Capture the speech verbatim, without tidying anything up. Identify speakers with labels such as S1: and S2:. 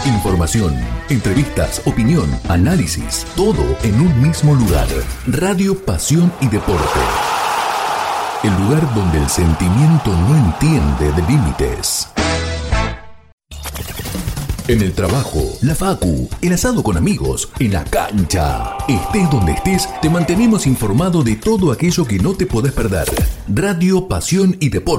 S1: Información, entrevistas, opinión, análisis, todo en un mismo lugar. Radio Pasión y Deporte. El lugar donde el sentimiento no entiende de límites. En el trabajo, la facu, el asado con amigos, en la cancha. Estés donde estés, te mantenemos informado de todo aquello que no te podés perder. Radio Pasión y Deporte.